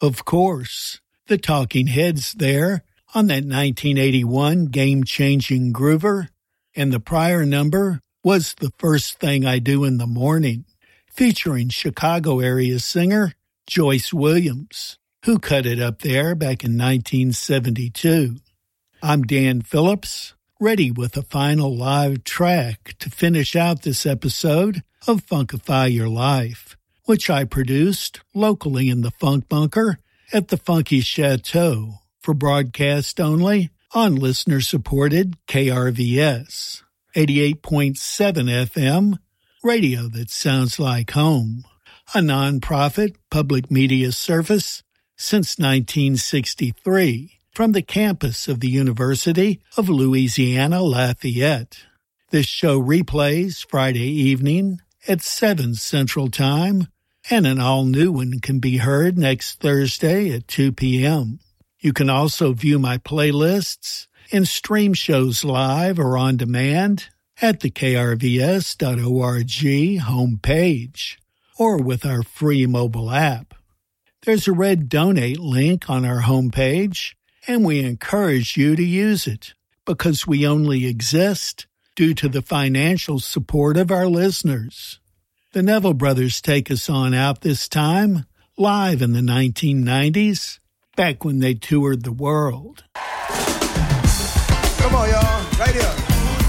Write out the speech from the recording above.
Of course, the Talking Heads there on that 1981 game-changing groover, and the prior number was The First Thing I Do in the Morning, featuring Chicago area singer Joyce Williams, who cut it up there back in 1972. I'm Dan Phillips, ready with a final live track to finish out this episode of Funkify Your Life, which I produced locally in the Funk Bunker at the Funky Chateau for broadcast only on listener-supported KRVS, 88.7 FM, radio that sounds like home, a non-profit public media service since 1963 from the campus of the University of Louisiana Lafayette. This show replays Friday evening at 7 Central Time, and an all-new one can be heard next Thursday at 2 p.m. You can also view my playlists and stream shows live or on demand at the krvs.org homepage or with our free mobile app. There's a red donate link on our homepage, and we encourage you to use it because we only exist due to the financial support of our listeners. The Neville Brothers take us on out this time, live in the 1990s, back when they toured the world. Come on, y'all. Right here.